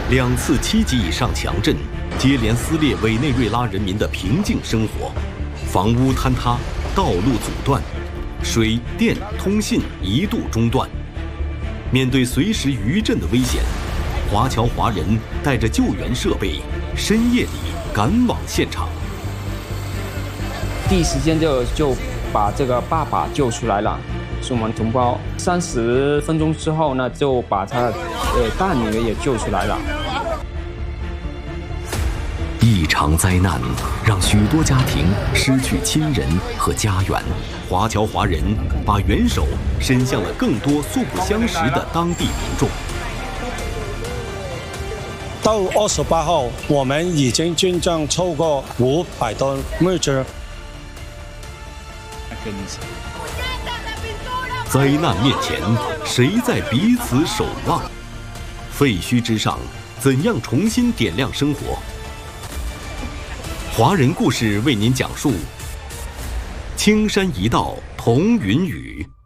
2次7级以上强震，接连撕裂委内瑞拉人民的平静生活，房屋坍塌，道路阻断，水电通信一度中断。面对随时余震的危险，华侨华人带着救援设备，深夜里赶往现场。 第一时间就把这个爸爸救出来了，是我们同胞。30分钟之后呢，就把他的大女儿也救出来了。 一场灾难让许多家庭失去亲人和家园，华侨华人把援手伸向了更多素不相识的当地民众。 到28号，我们已经捐赠超过500吨物资。 灾难面前，谁在彼此守望？废墟之上，怎样重新点亮生活？华人故事为您讲述：青山一道同云雨。